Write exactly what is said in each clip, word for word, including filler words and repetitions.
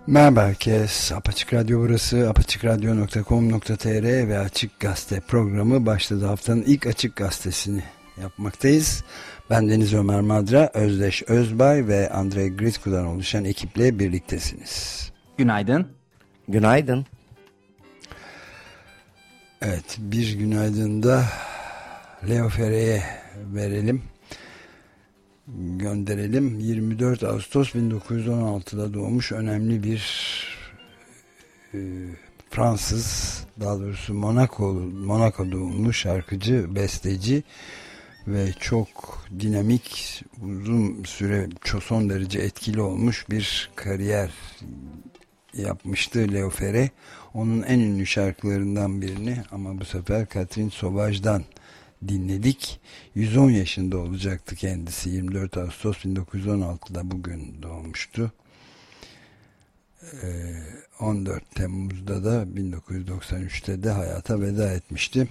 Merhaba herkes. Apaçık Radyo burası. apaçık radyo nokta com nokta tr ve Açık Gazete programı başladı. Haftanın ilk Açık Gazetesini yapmaktayız. Ben Deniz Ömer Madra, Özdeş Özbay ve Andrei Gritku'dan oluşan ekiple birliktesiniz. Günaydın. Günaydın. Evet, bir günaydın da Leo Ferre'ye verelim. Gönderelim. yirmi dört Ağustos bin dokuz yüz on altıda doğmuş önemli bir e, Fransız, daha doğrusu Monaco, Monaco doğumlu şarkıcı, besteci ve çok dinamik, uzun süre çok son derece etkili olmuş bir kariyer yapmıştı Leo Ferré. Onun en ünlü şarkılarından birini ama bu sefer Catherine Sauvage'dan dinledik. yüz on yaşında olacaktı kendisi. yirmi dört Ağustos bin dokuz yüz on altıda bugün doğmuştu. Ee, on dört Temmuz'da da bin dokuz yüz doksan üçte de hayata veda etmişti.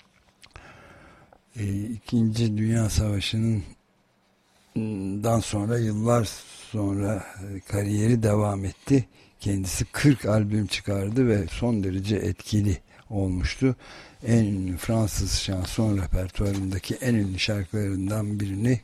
Ee, İkinci Dünya Savaşı'nın dan sonra yıllar sonra kariyeri devam etti. Kendisi kırk albüm çıkardı ve son derece etkili olmuştu. En ünlü Fransız şanson repertuarındaki en ünlü şarkılarından birini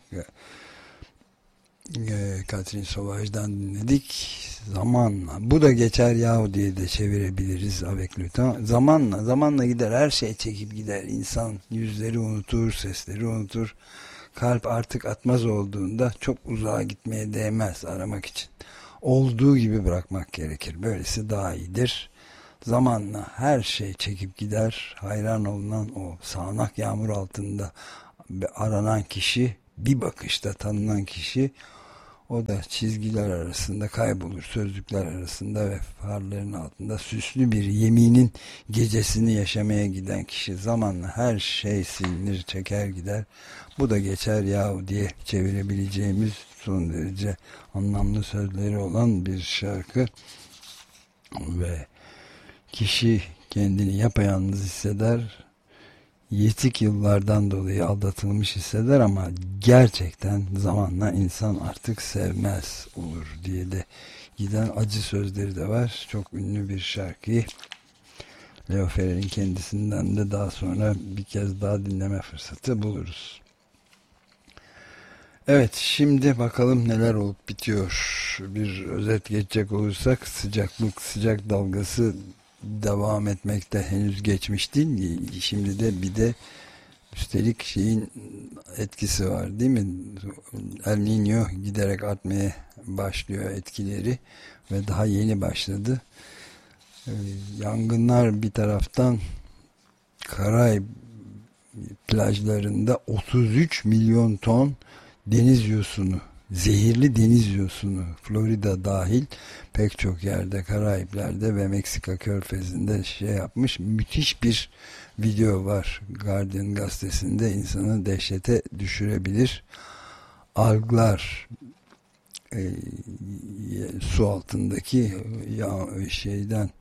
e, Catherine Sauvage'dan dinledik. Zamanla. Bu da geçer yahu diye de çevirebiliriz. Avec le temps. Zamanla. Zamanla gider. Her şey çekip gider. İnsan yüzleri unutur, sesleri unutur. Kalp artık atmaz olduğunda çok uzağa gitmeye değmez aramak için. Olduğu gibi bırakmak gerekir. Böylesi daha iyidir. Zamanla her şey çekip gider. Hayran olunan o sağanak yağmur altında aranan kişi, bir bakışta tanınan kişi, o da çizgiler arasında kaybolur, sözcükler arasında ve farların altında süslü bir yeminin gecesini yaşamaya giden kişi. Zamanla her şey silinir, çeker gider. Bu da geçer yahu diye çevirebileceğimiz son derece anlamlı sözleri olan bir şarkı ve kişi kendini yapayalnız hisseder, yetik yıllardan dolayı aldatılmış hisseder ama gerçekten zamanla insan artık sevmez olur diye de giden acı sözleri de var. Çok ünlü bir şarkıyı Leo Ferré'nin kendisinden de daha sonra bir kez daha dinleme fırsatı buluruz. Evet, şimdi bakalım neler olup bitiyor. Bir özet geçecek olursak sıcaklık, sıcak dalgası devam etmekte, henüz geçmiş değil. Şimdi de bir de üstelik şeyin etkisi var değil mi? El Niño giderek artmaya başlıyor etkileri ve daha yeni başladı. Yangınlar bir taraftan, Karay plajlarında otuz üç milyon ton deniz yosunu, zehirli deniz yosunu, Florida dahil pek çok yerde, Karayipler'de ve Meksika Körfezi'nde şey yapmış. Müthiş bir video var Guardian gazetesinde, insanı dehşete düşürebilir. Alglar, e, su altındaki ya, şeyden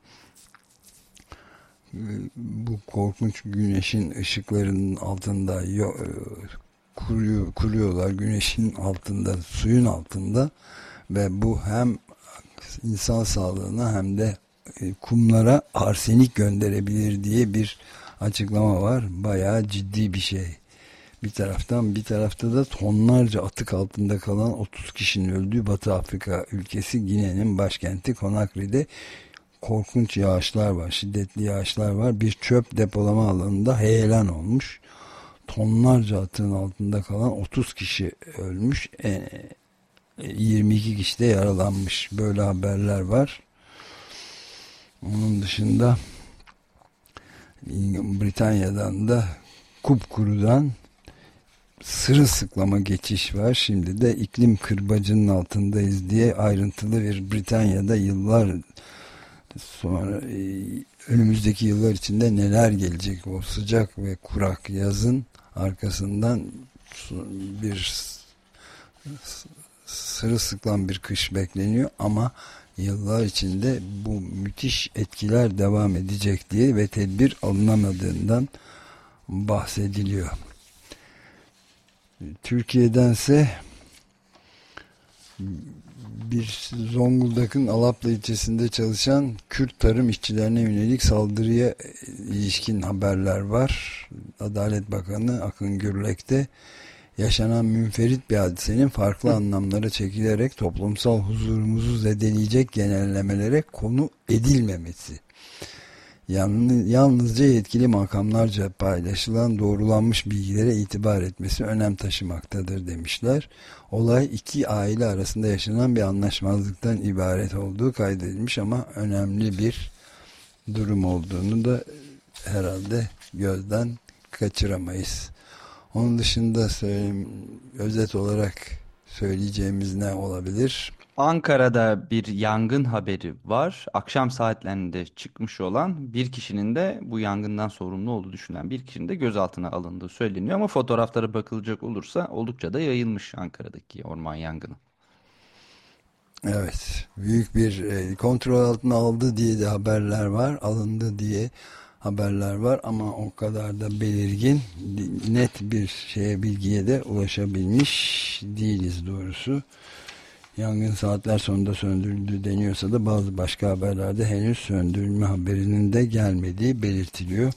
bu korkunç güneşin ışıklarının altında yo, kuruyor, kuruyorlar güneşin altında, suyun altında ve bu hem insan sağlığına hem de kumlara arsenik gönderebilir diye bir açıklama var. Bayağı ciddi bir şey. Bir taraftan, bir tarafta da tonlarca atık altında kalan otuz kişinin öldüğü Batı Afrika ülkesi Gine'nin başkenti Conakry'de korkunç yağışlar var, şiddetli yağışlar var. Bir çöp depolama alanında heyelan olmuş. Tonlarca atığın altında kalan otuz kişi ölmüş, yirmi iki kişi de yaralanmış. Böyle haberler var. Onun dışında Britanya'dan da kupkurudan sırılsıklama geçiş var. Şimdi de iklim kırbacının altındayız diye ayrıntılı bir Britanya'da yıllar sonra önümüzdeki yıllar içinde neler gelecek, o sıcak ve kurak yazın arkasından bir sırılsıklam bir kış bekleniyor ama yıllar içinde bu müthiş etkiler devam edecek diye ve tedbir alınamadığından bahsediliyor. Türkiye'dense bir Zonguldak'ın Alaplı ilçesinde çalışan Kürt tarım işçilerine yönelik saldırıya ilişkin haberler var. Adalet Bakanı Akın Gürlek'te yaşanan münferit bir hadisenin farklı anlamlara çekilerek toplumsal huzurumuzu zedeleyecek genellemelere konu edilmemesi, yalnızca yetkili makamlarca paylaşılan doğrulanmış bilgilere itibar etmesi önem taşımaktadır demişler. Olay iki aile arasında yaşanan bir anlaşmazlıktan ibaret olduğu kaydedilmiş ama önemli bir durum olduğunu da herhalde gözden kaçıramayız. Onun dışında özet olarak söyleyeceğimiz ne olabilir? Ankara'da bir yangın haberi var. Akşam saatlerinde çıkmış olan bir kişinin de bu yangından sorumlu olduğu düşünülen bir kişinin de gözaltına alındığı söyleniyor. Ama fotoğraflara bakılacak olursa oldukça da yayılmış Ankara'daki orman yangını. Evet, büyük bir kontrol altına aldı diye de haberler var, alındı diye haberler var ama o kadar da belirgin, net bir şeye, bilgiye de ulaşabilmiş değiliz doğrusu. Yangın saatler sonunda söndürüldü deniyorsa da bazı başka haberlerde henüz söndürülme haberinin de gelmediği belirtiliyor.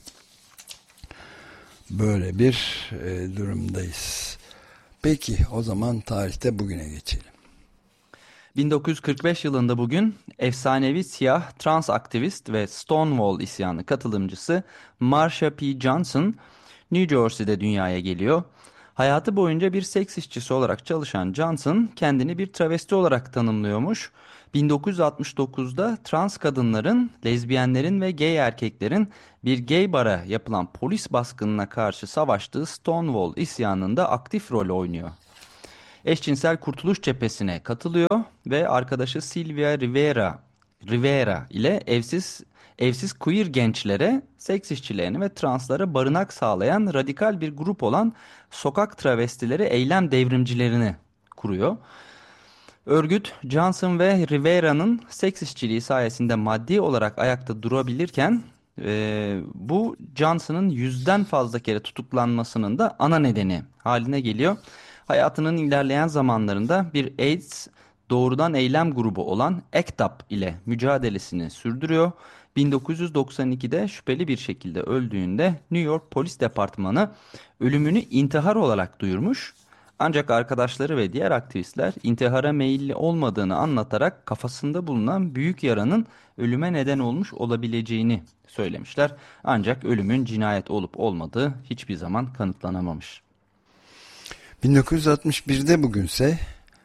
Böyle bir e, durumdayız. Peki o zaman tarihte bugüne geçelim. bin dokuz yüz kırk beş yılında bugün efsanevi siyah trans aktivist ve Stonewall isyanı katılımcısı Marsha P. Johnson New Jersey'de dünyaya geliyor. Hayatı boyunca bir seks işçisi olarak çalışan Johnson kendini bir travesti olarak tanımlıyormuş. bin dokuz yüz altmış dokuzda trans kadınların, lezbiyenlerin ve gay erkeklerin bir gay bara yapılan polis baskınına karşı savaştığı Stonewall isyanında aktif rol oynuyor. Eşcinsel Kurtuluş Cephesi'ne katılıyor ve arkadaşı Sylvia Rivera Rivera ile evsiz evsiz queer gençlere, seks işçilerine ve translara barınak sağlayan radikal bir grup olan Sokak Travestileri Eylem Devrimcilerini kuruyor. Örgüt, Johnson ve Rivera'nın seks işçiliği sayesinde maddi olarak ayakta durabilirken e, bu Johnson'ın yüzden fazla kere tutuklanmasının da ana nedeni haline geliyor. Hayatının ilerleyen zamanlarında bir AIDS doğrudan eylem grubu olan ACT UP ile mücadelesini sürdürüyor. bin dokuz yüz doksan ikide şüpheli bir şekilde öldüğünde New York Polis Departmanı ölümünü intihar olarak duyurmuş. Ancak arkadaşları ve diğer aktivistler intihara meyilli olmadığını anlatarak kafasında bulunan büyük yaranın ölüme neden olmuş olabileceğini söylemişler. Ancak ölümün cinayet olup olmadığı hiçbir zaman kanıtlanamamış. bin dokuz yüz altmış birde bugünse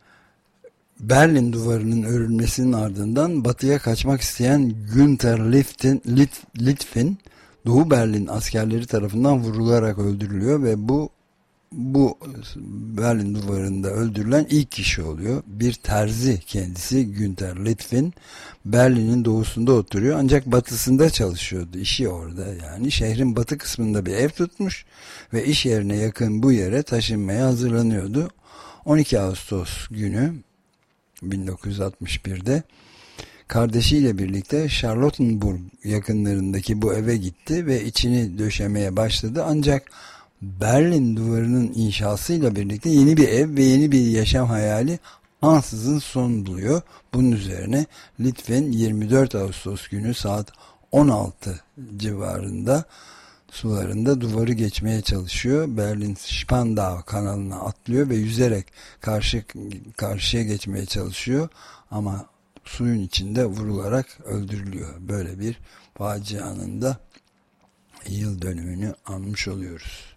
Berlin Duvarı'nın örülmesinin ardından batıya kaçmak isteyen Günter Litvin, Lit, Litvin Doğu Berlin askerleri tarafından vurularak öldürülüyor ve bu bu Berlin Duvarı'nda öldürülen ilk kişi oluyor. Bir terzi kendisi Günter Litvin. Berlin'in doğusunda oturuyor ancak batısında çalışıyordu. İşi orada, yani şehrin batı kısmında bir ev tutmuş ve iş yerine yakın bu yere taşınmaya hazırlanıyordu. on iki Ağustos günü bin dokuz yüz altmış birde kardeşiyle birlikte Charlottenburg yakınlarındaki bu eve gitti ve içini döşemeye başladı. Ancak Berlin Duvarı'nın inşasıyla birlikte yeni bir ev ve yeni bir yaşam hayali ansızın son buluyor. Bunun üzerine Litvin yirmi dört Ağustos günü saat on altı civarında sularında duvarı geçmeye çalışıyor. Berlin-Spandau kanalına atlıyor ve yüzerek karşı karşıya geçmeye çalışıyor ama suyun içinde vurularak öldürülüyor. Böyle bir facianın da yıl dönümünü anmış oluyoruz.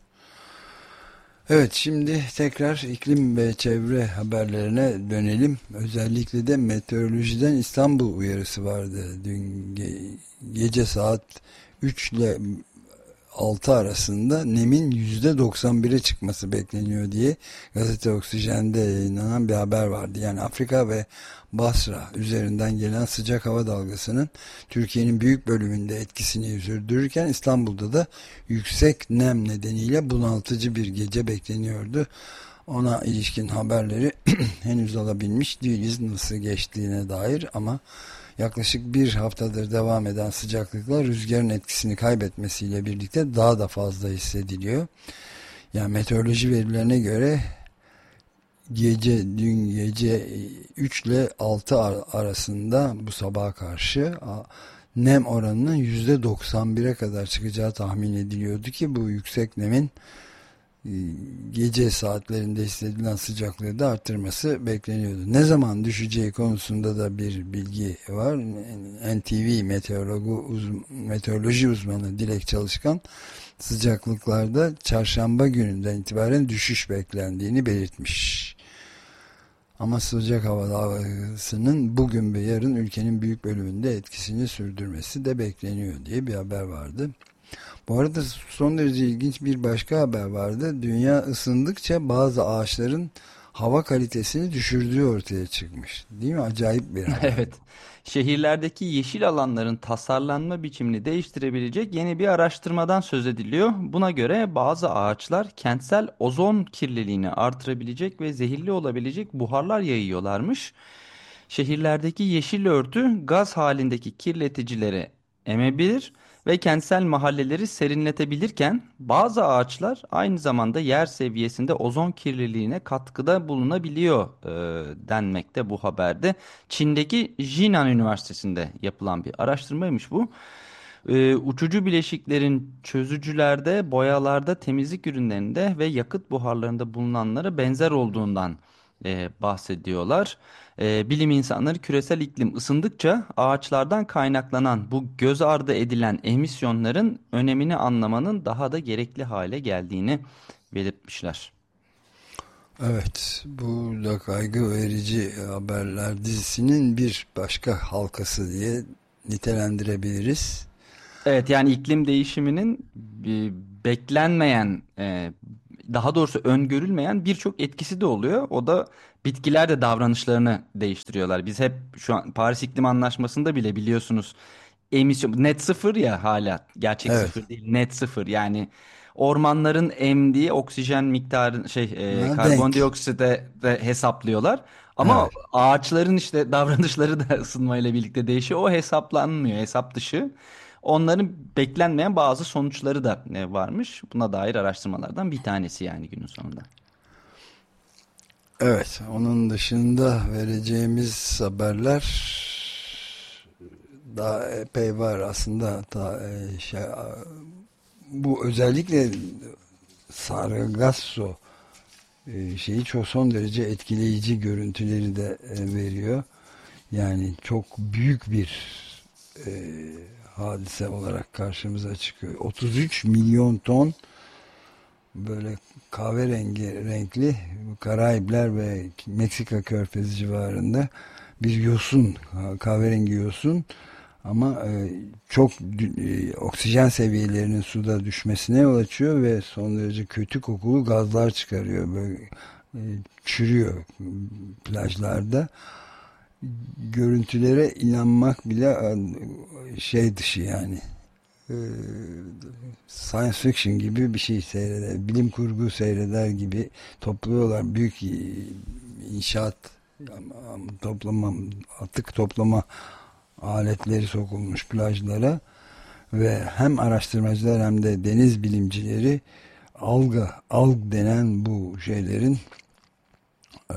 Evet, şimdi tekrar iklim ve çevre haberlerine dönelim. Özellikle de meteorolojiden İstanbul uyarısı vardı. Dün ge- gece saat üç ile altı arasında nemin yüzde doksan bire çıkması bekleniyor diye gazete Oksijen'de yayınlanan bir haber vardı. Yani Afrika ve Basra üzerinden gelen sıcak hava dalgasının Türkiye'nin büyük bölümünde etkisini sürdürürken İstanbul'da da yüksek nem nedeniyle bunaltıcı bir gece bekleniyordu. Ona ilişkin haberleri henüz alabilmiş değiliz nasıl geçtiğine dair ama yaklaşık bir haftadır devam eden sıcaklıklar rüzgarın etkisini kaybetmesiyle birlikte daha da fazla hissediliyor. Yani meteoroloji verilerine göre gece dün gece üç ile altı arasında bu sabaha karşı nem oranının yüzde doksan bire kadar çıkacağı tahmin ediliyordu ki bu yüksek nemin gece saatlerinde hissedilen sıcaklığı da arttırması bekleniyordu. Ne zaman düşeceği konusunda da bir bilgi var. N T V meteoroloji, uz meteoroloji uzmanı Dilek Çalışkan sıcaklıklarda çarşamba gününden itibaren düşüş beklendiğini belirtmiş. Ama sıcak hava dalgasının bugün ve yarın ülkenin büyük bölümünde etkisini sürdürmesi de bekleniyor diye bir haber vardı. Bu arada son derece ilginç bir başka haber vardı. Dünya ısındıkça bazı ağaçların hava kalitesini düşürdüğü ortaya çıkmış. Değil mi? Acayip bir haber. Evet. Şehirlerdeki yeşil alanların tasarlanma biçimini değiştirebilecek yeni bir araştırmadan söz ediliyor. Buna göre bazı ağaçlar kentsel ozon kirliliğini artırabilecek ve zehirli olabilecek buharlar yayıyorlarmış. Şehirlerdeki yeşil örtü gaz halindeki kirleticileri emebilir ve kentsel mahalleleri serinletebilirken bazı ağaçlar aynı zamanda yer seviyesinde ozon kirliliğine katkıda bulunabiliyor e, denmekte bu haberde. Çin'deki Jinan Üniversitesi'nde yapılan bir araştırmaymış bu. E, uçucu bileşiklerin çözücülerde, boyalarda, temizlik ürünlerinde ve yakıt buharlarında bulunanlara benzer olduğundan e, bahsediyorlar. E, bilim insanları küresel iklim ısındıkça ağaçlardan kaynaklanan bu göz ardı edilen emisyonların önemini anlamanın daha da gerekli hale geldiğini belirtmişler. Evet, bu da kaygı verici haberler dizisinin bir başka halkası diye nitelendirebiliriz. Evet, yani iklim değişiminin e, beklenmeyen, e, daha doğrusu öngörülmeyen birçok etkisi de oluyor. O da bitkiler de davranışlarını değiştiriyorlar. Biz hep şu an Paris İklim Anlaşması'nda bile biliyorsunuz emisyon net sıfır ya, hala gerçek Evet. sıfır değil, net sıfır. Yani ormanların emdiği oksijen miktarı şey e, Ha, denk. karbondioksite de hesaplıyorlar. Ama Evet. ağaçların işte davranışları da ısınmayla birlikte değişiyor. O hesaplanmıyor, hesap dışı. Onların beklenmeyen bazı sonuçları da e, varmış. Buna dair araştırmalardan bir tanesi yani günün sonunda. Evet, onun dışında vereceğimiz haberler daha epey var aslında. Ta, e, şey, bu özellikle Sargasso e, şeyi çok son derece etkileyici görüntüleri de e, veriyor. Yani çok büyük bir e, hadise olarak karşımıza çıkıyor. otuz üç milyon ton böyle kahverengi renkli Karayipler ve Meksika Körfezi civarında bir yosun, kahverengi yosun, ama e, çok e, oksijen seviyelerinin suda düşmesine yol açıyor ve son derece kötü kokulu gazlar çıkarıyor. Böyle e, çürüyor plajlarda. Görüntülere inanmak bile e, şey dışı yani. E, science fiction gibi bir şey seyreder, bilim kurgu seyreder gibi topluyorlar. Büyük inşaat toplama, atık toplama aletleri sokulmuş plajlara ve hem araştırmacılar hem de deniz bilimcileri alga, alg denen bu şeylerin e,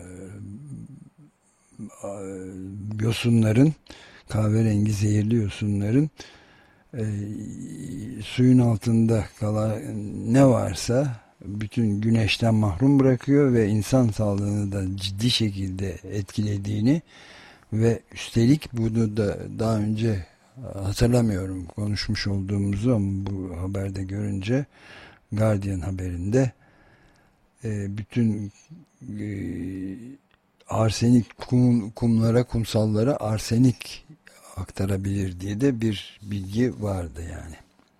yosunların, kahverengi zehirli yosunların e, suyun altında kalan ne varsa bütün güneşten mahrum bırakıyor ve insan sağlığını da ciddi şekilde etkilediğini ve üstelik bunu da daha önce hatırlamıyorum konuşmuş olduğumuzu, ama bu haberde görünce Guardian haberinde e, bütün e, arsenik kum, kumlara, kumsallara arsenik aktarabilir diye de bir bilgi vardı yani.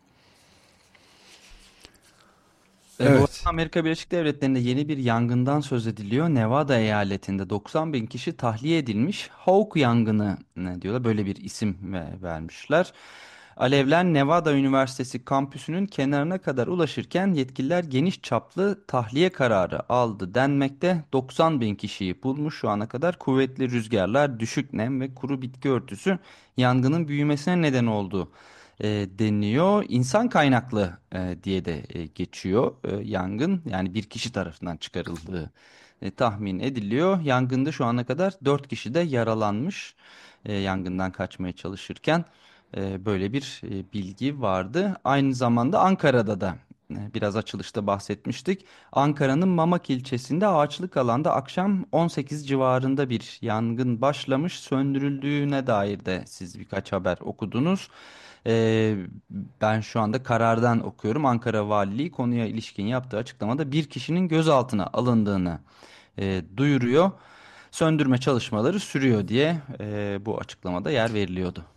E, bu arada Evet. Amerika Birleşik Devletleri'nde yeni bir yangından söz ediliyor. Nevada eyaletinde doksan bin kişi tahliye edilmiş. Hawk yangını ne diyorlar? Böyle bir isim ve- vermişler. Alevler Nevada Üniversitesi kampüsünün kenarına kadar ulaşırken yetkililer geniş çaplı tahliye kararı aldı denmekte. doksan bin kişiyi bulmuş şu ana kadar. Kuvvetli rüzgarlar, düşük nem ve kuru bitki örtüsü yangının büyümesine neden oldu e, deniliyor. İnsan kaynaklı e, diye de e, geçiyor e, yangın. Yani bir kişi tarafından çıkarıldığı e, tahmin ediliyor. Yangında şu ana kadar dört kişi de yaralanmış e, yangından kaçmaya çalışırken. E, böyle bir e, bilgi vardı. Aynı zamanda Ankara'da da e, biraz açılışta bahsetmiştik. Ankara'nın Mamak ilçesinde ağaçlık alanda akşam on sekiz civarında bir yangın başlamış. Söndürüldüğüne dair de siz birkaç haber okudunuz. Ee, Ben şu anda karardan okuyorum. Ankara Valiliği konuya ilişkin yaptığı açıklamada bir kişinin gözaltına alındığını e, duyuruyor. Söndürme çalışmaları sürüyor diye e, bu açıklamada yer veriliyordu.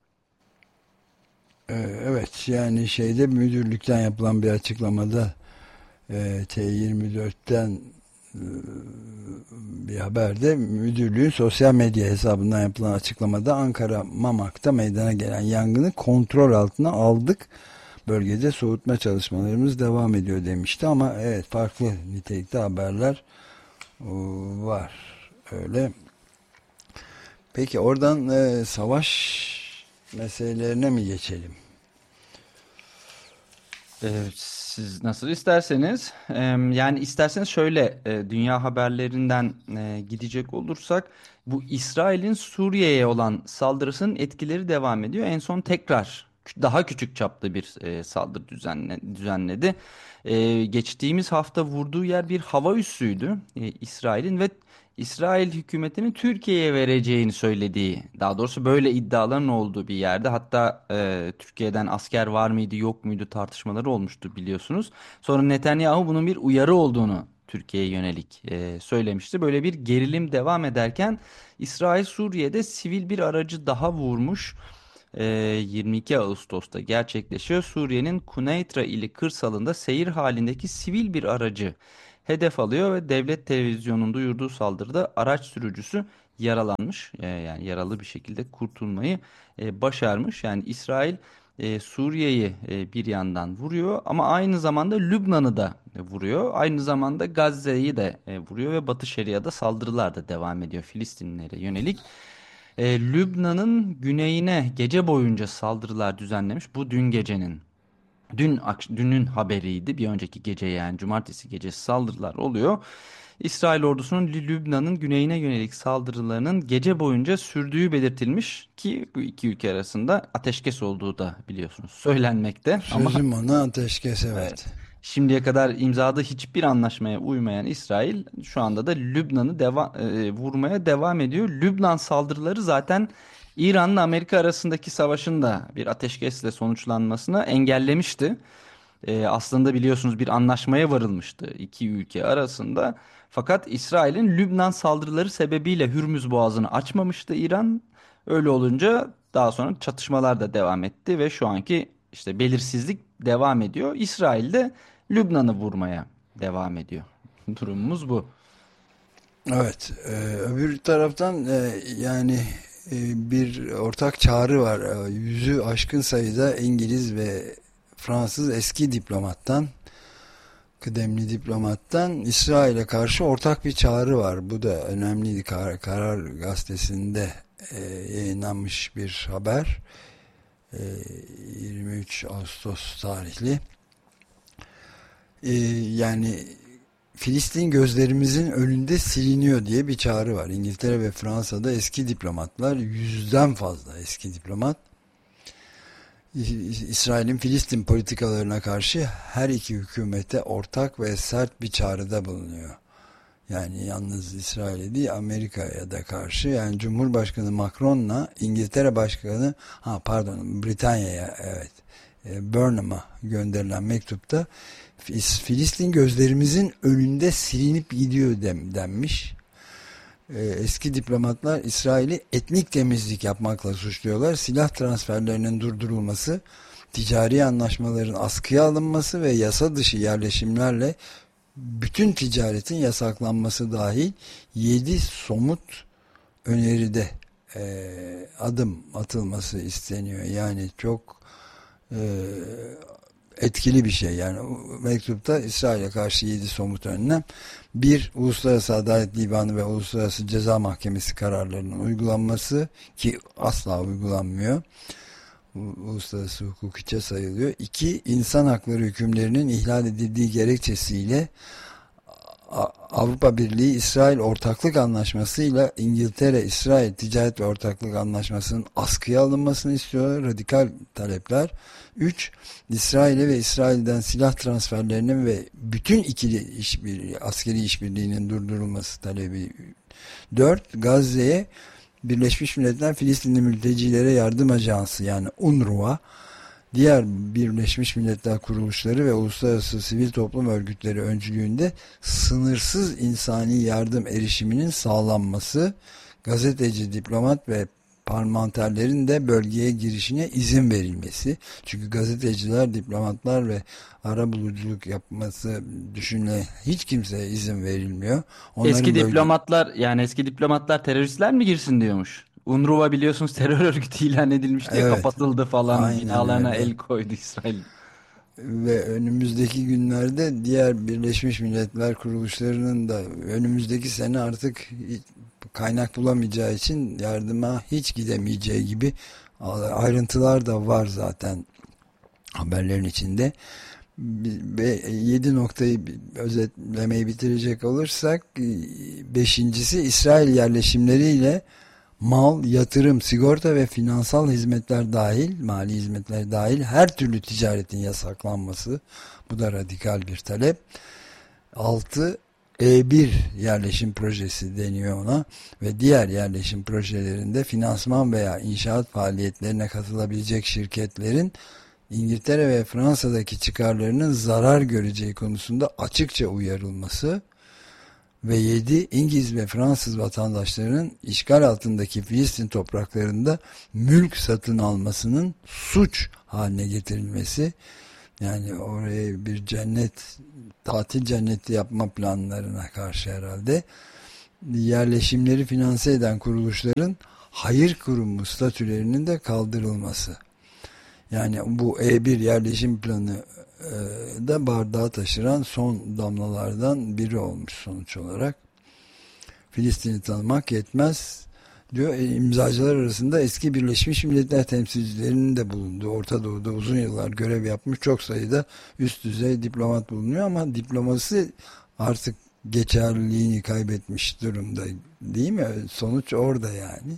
Ee, evet, yani şeyde müdürlükten yapılan bir açıklamada e, T yirmi dörtten e, bir haberde müdürlüğün sosyal medya hesabından yapılan açıklamada Ankara Mamak'ta meydana gelen yangını kontrol altına aldık. Bölgede soğutma çalışmalarımız devam ediyor demişti ama evet, farklı nitelikte haberler o, var. Öyle. Peki oradan e, savaş meselelerine mi geçelim? Ee, Siz nasıl isterseniz, Em, yani isterseniz şöyle e, dünya haberlerinden e, gidecek olursak bu İsrail'in Suriye'ye olan saldırısının etkileri devam ediyor. En son tekrar kü- daha küçük çaplı bir e, saldırı düzenle, düzenledi. E, geçtiğimiz hafta vurduğu yer bir hava üssüydü e, İsrail'in ve İsrail hükümetinin Türkiye'ye vereceğini söylediği, daha doğrusu böyle iddiaların olduğu bir yerde. Hatta e, Türkiye'den asker var mıydı yok muydu tartışmaları olmuştu biliyorsunuz. Sonra Netanyahu bunun bir uyarı olduğunu Türkiye'ye yönelik e, söylemişti. Böyle bir gerilim devam ederken İsrail Suriye'de sivil bir aracı daha vurmuş. E, yirmi iki Ağustos'ta gerçekleşiyor. Suriye'nin Kuneytra ili kırsalında seyir halindeki sivil bir aracı hedef alıyor ve devlet televizyonunun duyurduğu saldırıda araç sürücüsü yaralanmış. E, yani yaralı bir şekilde kurtulmayı e, başarmış. Yani İsrail e, Suriye'yi e, bir yandan vuruyor ama aynı zamanda Lübnan'ı da e, vuruyor. Aynı zamanda Gazze'yi de e, vuruyor ve Batı Şeria'da saldırılar da devam ediyor Filistinlilere yönelik. E, Lübnan'ın güneyine gece boyunca saldırılar düzenlemiş. Bu dün gecenin Dün akş- dünün haberiydi. Bir önceki gece, yani cumartesi gecesi saldırılar oluyor. İsrail ordusunun Lü- Lübnan'ın güneyine yönelik saldırılarının gece boyunca sürdüğü belirtilmiş ki bu iki ülke arasında ateşkes olduğu da biliyorsunuz söylenmekte. Ama Sözüm ona ateşkes, evet, evet. şimdiye kadar imzada hiçbir anlaşmaya uymayan İsrail şu anda da Lübnan'ı deva e, vurmaya devam ediyor. Lübnan saldırıları zaten İran'la Amerika arasındaki savaşın da bir ateşkesle sonuçlanmasını engellemişti. E, aslında biliyorsunuz bir anlaşmaya varılmıştı iki ülke arasında. Fakat İsrail'in Lübnan saldırıları sebebiyle Hürmüz Boğazı'nı açmamıştı İran. Öyle olunca daha sonra çatışmalar da devam etti ve şu anki işte belirsizlik devam ediyor. İsrail de Lübnan'ı vurmaya devam ediyor. Durumumuz bu. Evet, e, öbür taraftan e, yani e, bir ortak çağrı var. E, yüzü aşkın sayıda İngiliz ve Fransız eski diplomattan, kıdemli diplomattan İsrail'e karşı ortak bir çağrı var. Bu da önemliydi. Kar, Karar Gazetesi'nde e, yayınlanmış bir haber. E, yirmi üç Ağustos tarihli. E, yani Filistin gözlerimizin önünde siliniyor diye bir çağrı var. İngiltere ve Fransa'da eski diplomatlar, yüzden fazla eski diplomat, İsrail'in Filistin politikalarına karşı her iki hükümete ortak ve sert bir çağrıda bulunuyor. Yani yalnız İsrail'e değil, Amerika'ya da karşı. Yani Cumhurbaşkanı Macron'la İngiltere Başkanı, ha pardon, Britanya'ya, evet, e, Burnham'a gönderilen mektupta Filistin gözlerimizin önünde silinip gidiyor dem, denmiş. Ee, eski diplomatlar İsrail'i etnik temizlik yapmakla suçluyorlar. Silah transferlerinin durdurulması, ticari anlaşmaların askıya alınması ve yasa dışı yerleşimlerle bütün ticaretin yasaklanması dahil yedi somut öneride e, adım atılması isteniyor. Yani çok e, etkili bir şey. Yani mektupta İsrail'e karşı yedi somut önlem: bir, Uluslararası Adalet Divanı ve Uluslararası Ceza Mahkemesi kararlarının uygulanması, ki asla uygulanmıyor. Uluslararası hukuk içe sayılıyor. İki, insan hakları hükümlerinin ihlal edildiği gerekçesiyle Avrupa Birliği İsrail Ortaklık Anlaşması ile İngiltere İsrail Ticaret ve Ortaklık Anlaşması'nın askıya alınmasını istiyor. Radikal talepler. üç. İsrail'e ve İsrail'den silah transferlerinin ve bütün ikili işbirliği, askeri işbirliğinin durdurulması talebi. dört. Gazze'ye Birleşmiş Milletler Filistinli Mültecilere Yardım Ajansı yani UNRWA, diğer Birleşmiş Milletler kuruluşları ve uluslararası sivil toplum örgütleri öncülüğünde sınırsız insani yardım erişiminin sağlanması, gazeteci, diplomat ve parlamenterlerin de bölgeye girişine izin verilmesi. Çünkü gazeteciler, diplomatlar ve arabuluculuk yapması düşünülen hiç kimseye izin verilmiyor. Onların Eski bölge... diplomatlar yani eski diplomatlar teröristler mi girsin diyormuş. UNRWA biliyorsunuz terör örgütü ilan edilmişti, Evet, kapatıldı falan, aynen binalarına öyle. el koydu İsrail. Ve önümüzdeki günlerde diğer Birleşmiş Milletler kuruluşlarının da önümüzdeki sene artık kaynak bulamayacağı için yardıma hiç gidemeyeceği gibi ayrıntılar da var zaten haberlerin içinde. Ve yedi noktayı özetlemeyi bitirecek olursak, beşincisi İsrail yerleşimleriyle mal, yatırım, sigorta ve finansal hizmetler dahil, mali hizmetler dahil her türlü ticaretin yasaklanması. Bu da radikal bir talep. altı. E bir yerleşim projesi deniyor ona ve diğer yerleşim projelerinde finansman veya inşaat faaliyetlerine katılabilecek şirketlerin İngiltere ve Fransa'daki çıkarlarının zarar göreceği konusunda açıkça uyarılması. Ve yedi. İngiliz ve Fransız vatandaşlarının işgal altındaki Filistin topraklarında mülk satın almasının suç haline getirilmesi. Yani oraya bir cennet, tatil cenneti yapma planlarına karşı herhalde. Yerleşimleri finanse eden kuruluşların hayır kurumu statülerinin de kaldırılması. Yani bu E bir yerleşim planı da bardağı taşıran son damlalardan biri olmuş sonuç olarak. Filistin'i tanımak yetmez diyor. E, imzacılar arasında eski Birleşmiş Milletler temsilcilerinin de bulunduğu, Orta Doğu'da uzun yıllar görev yapmış çok sayıda üst düzey diplomat bulunuyor ama diplomasi artık geçerliliğini kaybetmiş durumda, değil mi? Sonuç orada yani.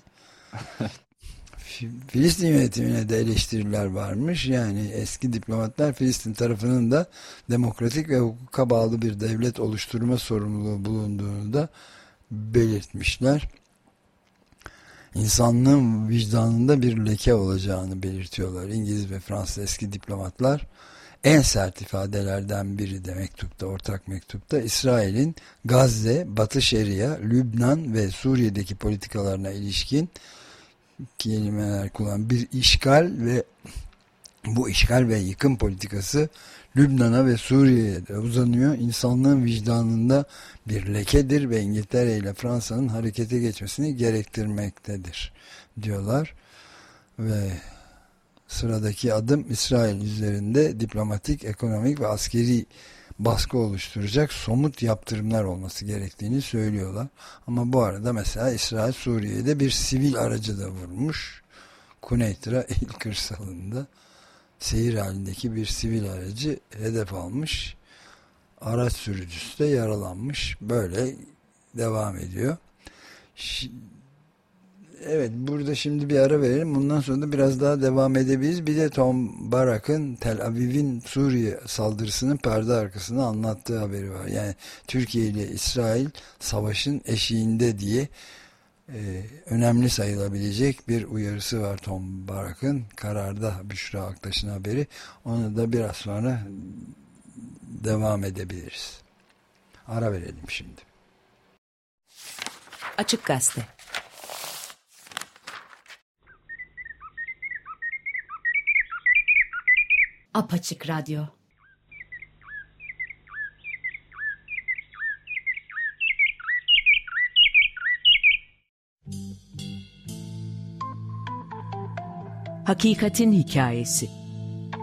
Filistin yönetimine de eleştiriler varmış. Yani eski diplomatlar Filistin tarafının da demokratik ve hukuka bağlı bir devlet oluşturma sorumluluğu bulunduğunu da belirtmişler. İnsanlığın vicdanında bir leke olacağını belirtiyorlar. İngiliz ve Fransız eski diplomatlar en sert ifadelerden biri de mektupta, ortak mektupta İsrail'in Gazze, Batı Şeria, Lübnan ve Suriye'deki politikalarına ilişkin kelimeler kullanan bir işgal ve bu işgal ve yıkım politikası Lübnan'a ve Suriye'ye de uzanıyor. İnsanlığın vicdanında bir lekedir ve İngiltere ile Fransa'nın harekete geçmesini gerektirmektedir diyorlar. Ve sıradaki adım İsrail üzerinde diplomatik, ekonomik ve askeri baskı oluşturacak somut yaptırımlar olması gerektiğini söylüyorlar. Ama bu arada mesela İsrail Suriye'de bir sivil aracı da vurmuş. Kuneytra il kırsalında seyir halindeki bir sivil aracı hedef almış. Araç sürücüsü de yaralanmış. Böyle devam ediyor. Evet, burada şimdi bir ara verelim. Bundan sonra da biraz daha devam edebiliriz. Bir de Tom Barak'ın Tel Aviv'in Suriye saldırısının perde arkasını anlattığı haberi var. Yani Türkiye ile İsrail savaşın eşiğinde diye e, önemli sayılabilecek bir uyarısı var Tom Barak'ın. Kararda Büşra Aktaş'ın haberi. Onu da biraz sonra devam edebiliriz. Ara verelim şimdi. Açık Gazete. Apaçık Radyo. Hakikatin Hikayesi.